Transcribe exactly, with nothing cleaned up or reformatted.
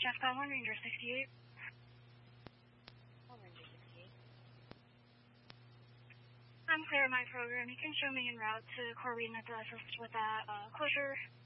Jeffcon one Ranger sixty-eight. one Ranger sixty-eight. I'm clear of my program. You can show me en route to coordinates to assist with that uh, closure.